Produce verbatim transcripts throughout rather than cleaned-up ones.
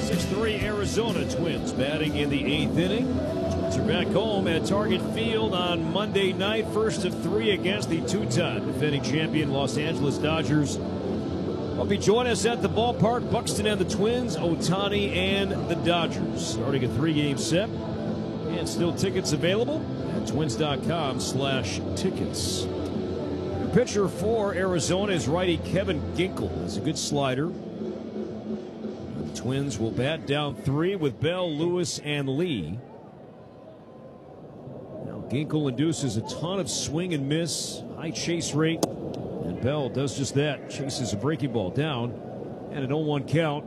six three Arizona Twins batting in the eighth inning. Twins are back home at Target Field on Monday night. First of three against the two-time defending champion Los Angeles Dodgers. Hope you join us at the ballpark. Buxton and the Twins, Ohtani and the Dodgers. Starting a three-game set. And still tickets available at twins.com slash tickets. The pitcher for Arizona is righty Kevin Ginkel. Has a good slider. The Twins will bat down three with Bell, Lewis, and Lee. Now Ginkel induces a ton of swing and miss, high chase rate. And Bell does just that. Chases a breaking ball down. And an oh one count.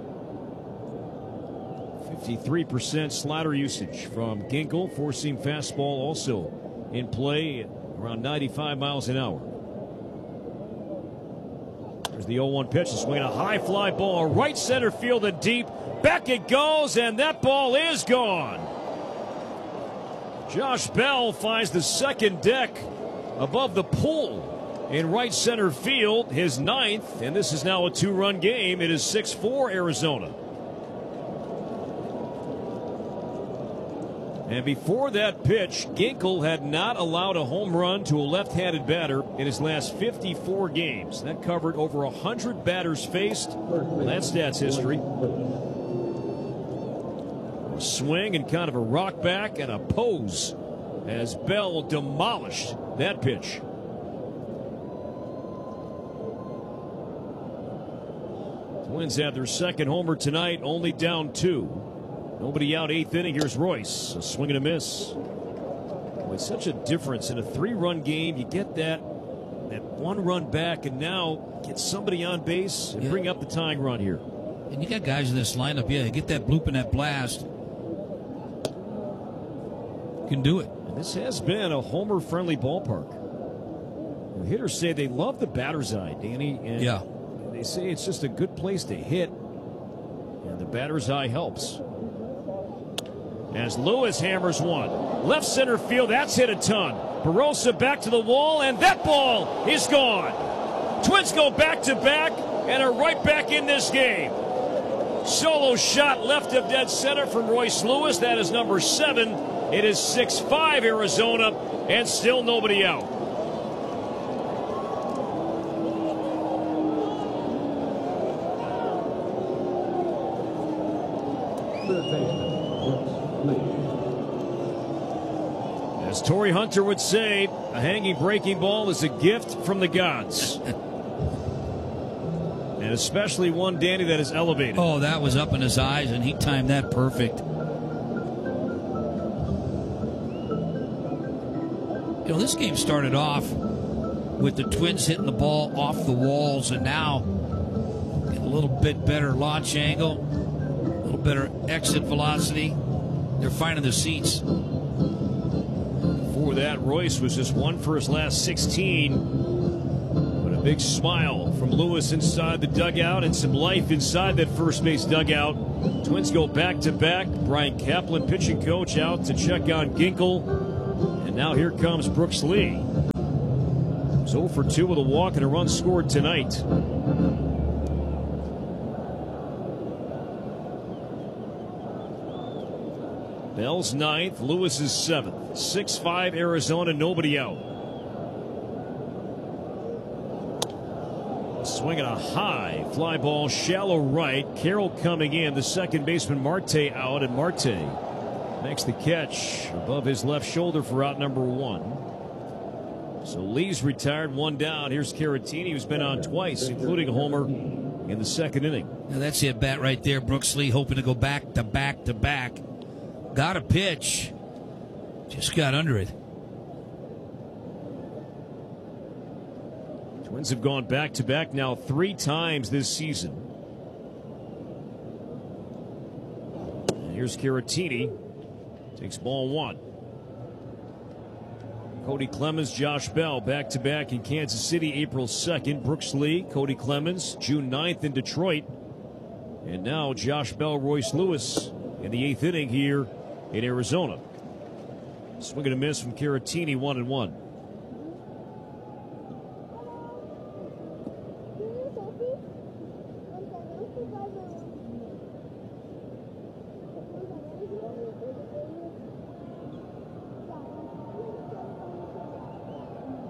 fifty-three percent slider usage from Ginkel. Four-seam fastball also in play around ninety-five miles an hour. There's the oh one pitch. Swinging a high fly ball. Right center field and deep. Back it goes, and that ball is gone. Josh Bell finds the second deck above the pool in right center field, his ninth, and this is now a two-run game. It is six four Arizona. And before that pitch, Ginkel had not allowed a home run to a left-handed batter in his last fifty-four games. That covered over one hundred batters faced. That's stats history. A swing and kind of a rock back and a pose as Bell demolished that pitch. Twins have their second homer tonight, only down two. Nobody out, eighth inning. Here's Royce. A swing and a miss. With such a difference in a three-run game, you get that that one run back, and now get somebody on base and yeah. bring up the tying run here. And you got guys in this lineup, yeah, get that bloop and that blast. You can do it. And this has been a homer-friendly ballpark. The hitters say they love the batter's eye, Danny. And yeah. They say it's just a good place to hit, and the batter's eye helps. As Lewis hammers one. Left center field, that's hit a ton. Barossa back to the wall, and that ball is gone. Twins go back to back and are right back in this game. Solo shot left of dead center from Royce Lewis. That is number seven. It is six five Arizona, and still nobody out. As Torrey Hunter would say, a hanging breaking ball is a gift from the gods. And especially one, Danny, that is elevated. Oh, that was up in his eyes, and he timed that perfect. You know, this game started off with the Twins hitting the ball off the walls, and now get a little bit better launch angle, a little better exit velocity. They're finding the seats. Before that, Royce was just one for his last sixteen. But a big smile from Lewis inside the dugout and some life inside that first base dugout. Twins go back to back. Brian Kaplan, pitching coach, out to check on Ginkel. And now here comes Brooks Lee. He's oh for two with a walk and a run scored tonight. Bell's ninth, Lewis's seventh. six five Arizona, nobody out. Swinging a high fly ball, shallow right. Carroll coming in. The second baseman Marte out, and Marte makes the catch above his left shoulder for out number one. So Lee's retired, one down. Here's Caratini, who's been on twice, including a homer in the second inning. Now that's the at bat right there. Brooks Lee hoping to go back to back to back. Got a pitch, just got under it. Twins have gone back to back now three times this season. And here's Caratini, takes ball one. Cody Clemens, Josh Bell back to back in Kansas City April second. Brooks Lee, Cody Clemens June ninth in Detroit. And now Josh Bell, Royce Lewis in the eighth inning here in Arizona. Swing and a miss from Caratini, one and one.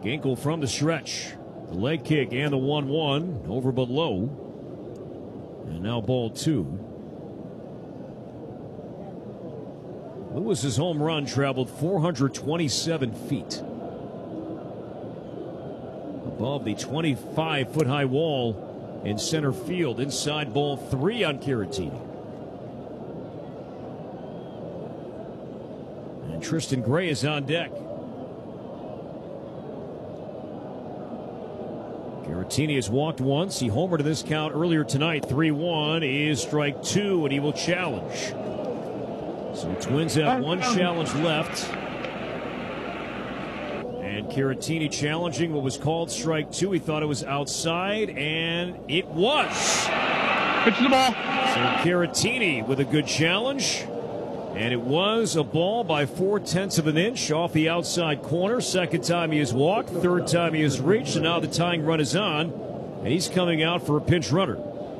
Ginkel from the stretch. The leg kick and the one one. Over but low. And now ball two. Lewis's home run traveled four hundred twenty-seven feet. Above the twenty-five foot high wall in center field. Inside ball three on Caratini. And Tristan Gray is on deck. Caratini has walked once. He homered in this count earlier tonight. three one is strike two, and he will challenge. So Twins have one challenge left. And Caratini challenging what was called strike two. He thought it was outside, and it was. Pitch the ball. So Caratini with a good challenge. And it was a ball by four-tenths of an inch off the outside corner. Second time he has walked. Third time he has reached. And now the tying run is on. And he's coming out for a pinch runner.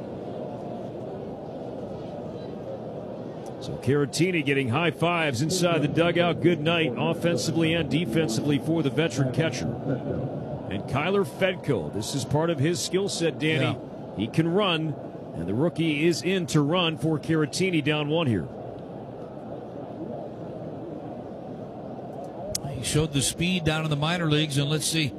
So Caratini getting high fives inside the dugout. Good night offensively and defensively for the veteran catcher. And Kyler Fedko, this is part of his skill set, Danny. Yeah. He can run. And the rookie is in to run for Caratini, down one here. He showed the speed down in the minor leagues, and let's see.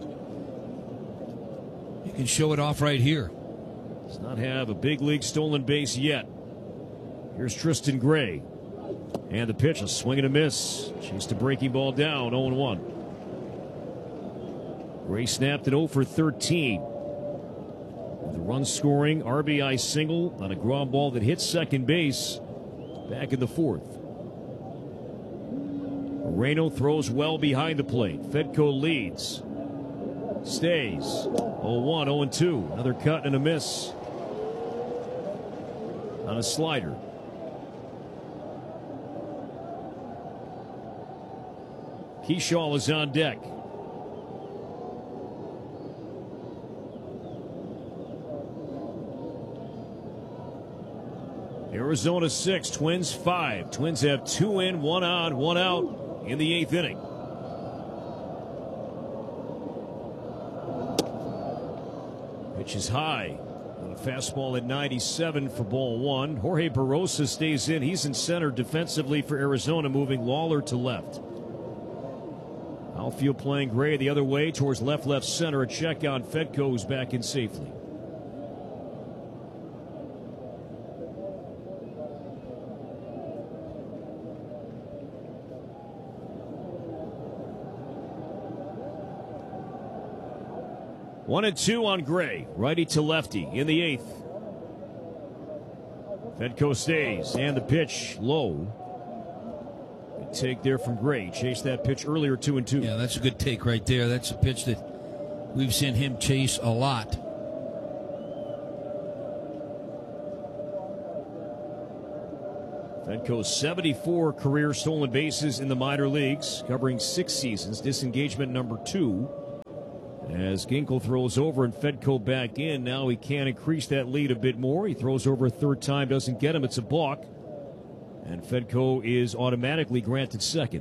He can show it off right here. Does not have a big league stolen base yet. Here's Tristan Gray. And the pitch, a swing and a miss. Chased a breaking ball down, oh one. Gray snapped it oh for thirteen. With a run scoring R B I single on a ground ball that hit second base back in the fourth. Moreno throws well behind the plate. Fedko leads. Stays. oh one, oh two. Another cut and a miss on a slider. Keyshaw is on deck. Arizona six, Twins five. Twins have two in, one on, one out in the eighth inning. Pitch is high. On a fastball at ninety-seven for ball one. Jorge Barrosa stays in. He's in center defensively for Arizona, moving Lawler to left. Outfield playing Gray the other way towards left, left center. A check on Fedko, who's back in safely. One and two on Gray, righty to lefty in the eighth. Fedko stays, and the pitch low. Good take there from Gray. Chased that pitch earlier, two and two. Yeah, that's a good take right there. That's a pitch that we've seen him chase a lot. Fedko's seventy-four career stolen bases in the minor leagues, covering six seasons. Disengagement number two. As Ginkel throws over and Fedko back in, now he can increase that lead a bit more. He throws over a third time, doesn't get him. It's a balk. And Fedko is automatically granted second.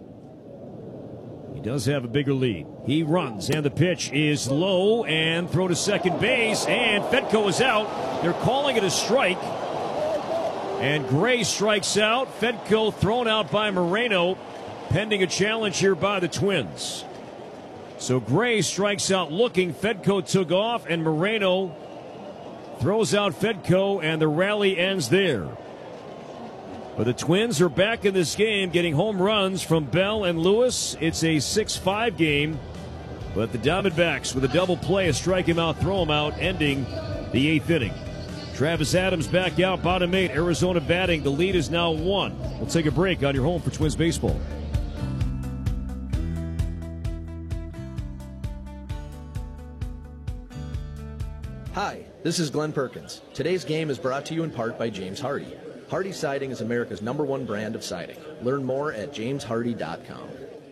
He does have a bigger lead. He runs, and the pitch is low, and throw to second base, and Fedko is out. They're calling it a strike. And Gray strikes out. Fedko thrown out by Moreno, pending a challenge here by the Twins. So Gray strikes out looking. Fedko took off, and Moreno throws out Fedko, and the rally ends there. But the Twins are back in this game, getting home runs from Bell and Lewis. It's a six five game, but the Diamondbacks with a double play, a strike him out, throw him out, ending the eighth inning. Travis Adams back out, bottom eight. Arizona batting. The lead is now one. We'll take a break on your home for Twins baseball. Hi, this is Glenn Perkins. Today's game is brought to you in part by James Hardie. Hardie Siding is America's number one brand of siding. Learn more at james hardie dot com.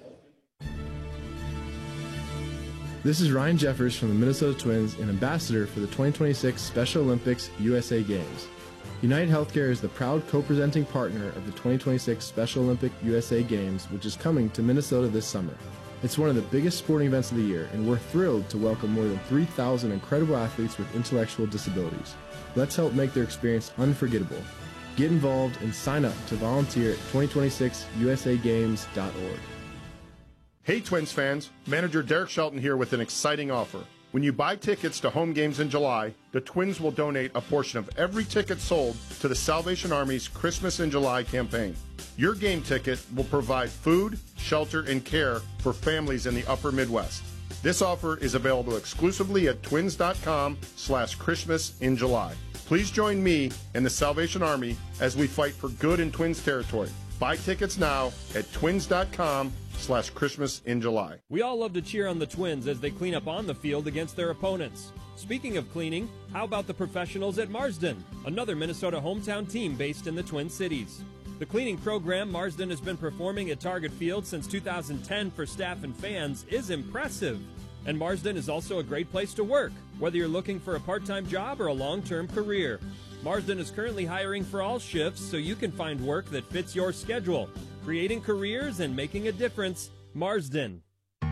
This is Ryan Jeffers from the Minnesota Twins and ambassador for the twenty twenty-six Special Olympics U S A Games. United Healthcare is the proud co-presenting partner of the twenty twenty-six Special Olympic U S A Games, which is coming to Minnesota this summer. It's one of the biggest sporting events of the year, and we're thrilled to welcome more than three thousand incredible athletes with intellectual disabilities. Let's help make their experience unforgettable. Get involved and sign up to volunteer at twenty twenty-six U S A games dot org. Hey Twins fans, manager Derek Shelton here with an exciting offer. When you buy tickets to home games in July, the Twins will donate a portion of every ticket sold to the Salvation Army's Christmas in July campaign. Your game ticket will provide food, shelter, and care for families in the upper Midwest. This offer is available exclusively at twins.com slash Christmas in July. Please join me and the Salvation Army as we fight for good in Twins territory. Buy tickets now at twins.com slash Christmas in July. We all love to cheer on the Twins as they clean up on the field against their opponents. Speaking of cleaning, how about the professionals at Marsden, another Minnesota hometown team based in the Twin Cities? The cleaning program Marsden has been performing at Target Field since two thousand ten for staff and fans is impressive. And Marsden is also a great place to work, whether you're looking for a part-time job or a long-term career. Marsden is currently hiring for all shifts so you can find work that fits your schedule. Creating careers and making a difference. Marsden.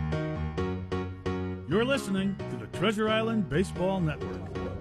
You're listening to the Treasure Island Baseball Network.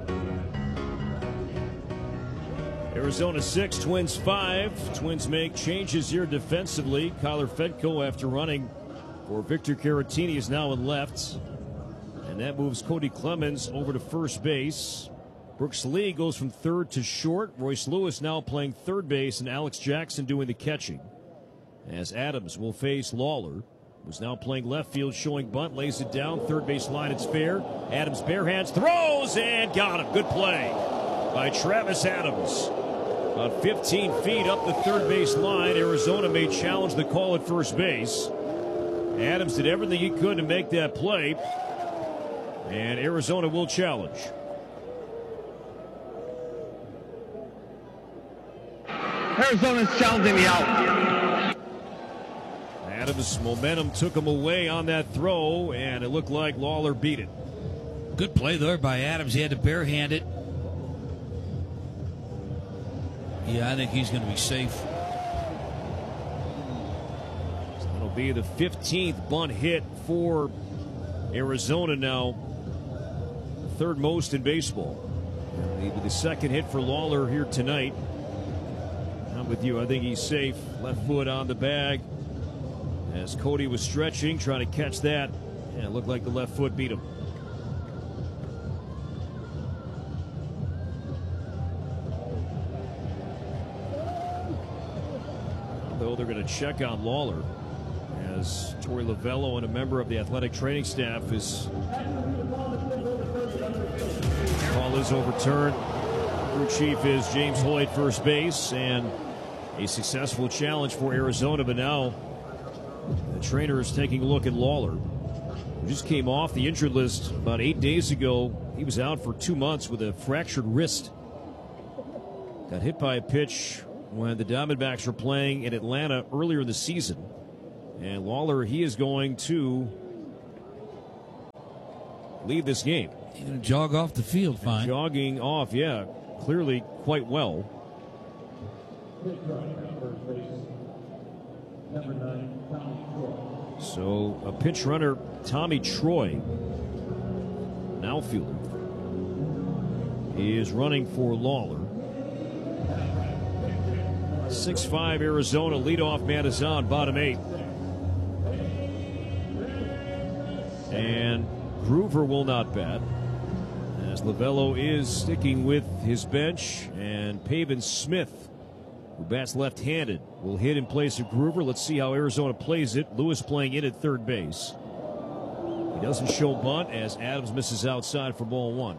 Arizona six, Twins five. Twins make changes here defensively. Kyler Fedko, after running for Victor Caratini, is now in left. And that moves Cody Clemens over to first base. Brooks Lee goes from third to short. Royce Lewis now playing third base, and Alex Jackson doing the catching. As Adams will face Lawler, who's now playing left field, showing bunt, lays it down, third base line, it's fair. Adams bare hands, throws, and got him. Good play by Travis Adams. About fifteen feet up the third base line, Arizona may challenge the call at first base. Adams did everything he could to make that play, and Arizona will challenge. Arizona's challenging the out. Adams' momentum took him away on that throw, and it looked like Lawler beat it. Good play there by Adams. He had to barehand it. Yeah, I think he's going to be safe. So that'll be the fifteenth bunt hit for Arizona now. Third most in baseball. Maybe the second hit for Lawler here tonight. I'm with you. I think he's safe. Left foot on the bag. As Cody was stretching, trying to catch that. And it looked like the left foot beat him. Though they're going to check on Lawler, as Torey Lovello and a member of the athletic training staff is. Call is overturned. Crew chief is James Hoyt, first base, and a successful challenge for Arizona. But now the trainer is taking a look at Lawler, who just came off the injured list about eight days ago. He was out for two months with a fractured wrist. Got hit by a pitch when the Diamondbacks were playing in Atlanta earlier in the season. And Lawler, he is going to leave this game. He's going to jog off the field fine. And jogging off, yeah, clearly quite well. So a pinch runner, Tommy Troy, an outfielder, is running for Lawler. six five Arizona, leadoff man is on, bottom eight. And Groover will not bat, as Lovello is sticking with his bench, and Pavin Smith, who bats left-handed, will hit in place of Groover. Let's see how Arizona plays it. Lewis playing in at third base. He doesn't show bunt as Adams misses outside for ball one.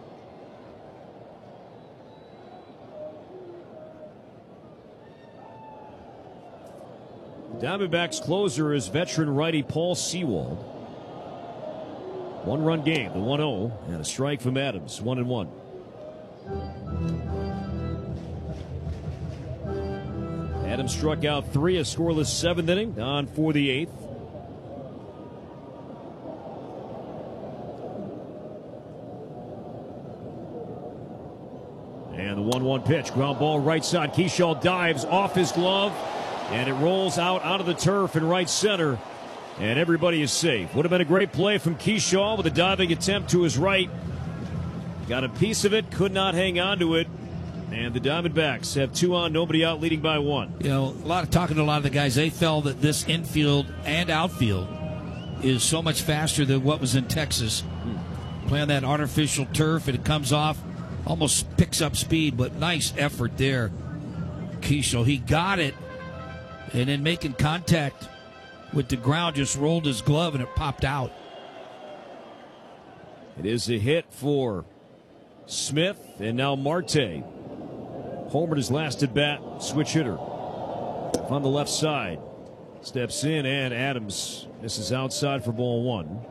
Diamondbacks closer is veteran righty Paul Sewald. One run game, the one oh, and a strike from Adams, one and one. Adams struck out three, a scoreless seventh inning, on for the eighth. And the one one pitch, ground ball right side. Keyshaw dives off his glove, and it rolls out onto the turf in right center. And everybody is safe. Would have been a great play from Keyshaw with a diving attempt to his right. Got a piece of it, could not hang on to it. And the Diamondbacks have two on, nobody out, leading by one. You know, a lot of talking to a lot of the guys, they felt that this infield and outfield is so much faster than what was in Texas. Hmm. Playing that artificial turf, and it comes off, almost picks up speed, but nice effort there. Keyshaw, he got it, and then making contact with the ground, just rolled his glove and it popped out. It is a hit for Smith, and now Marte. Homered his last at bat, switch hitter. On the left side. Steps in, and Adams misses outside for ball one.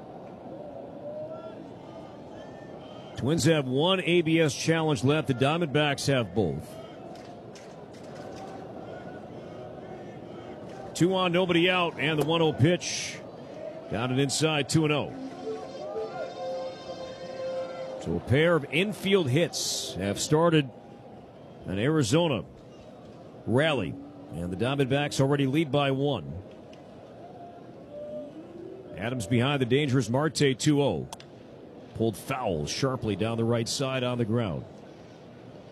Twins have one A B S challenge left. The Diamondbacks have both. Two on, nobody out, and the one oh pitch. Got it inside, two and oh. So a pair of infield hits have started an Arizona rally, and the Diamondbacks already lead by one. Adams behind the dangerous Marte, two oh. Pulled foul sharply down the right side on the ground.